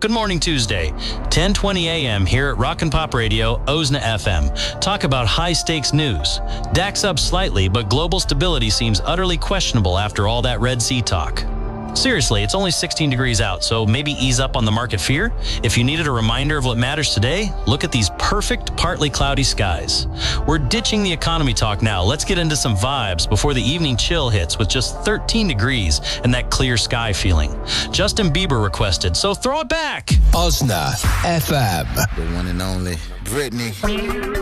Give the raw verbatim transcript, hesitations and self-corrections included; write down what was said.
Good morning, Tuesday, ten twenty a m here at Rock and Pop Radio, O S N A F M. Talk about high-stakes news. DAX up slightly, but global stability seems utterly questionable after all that Red Sea talk. Seriously, it's only sixteen degrees out, so maybe ease up on the market fear. If you needed a reminder of what matters today, look at these perfect, partly cloudy skies. We're ditching the economy talk now. Let's get into some vibes before the evening chill hits with just thirteen degrees and that clear sky feeling. Justin Bieber requested, so throw it back. O S N A F M. The one and only Britney.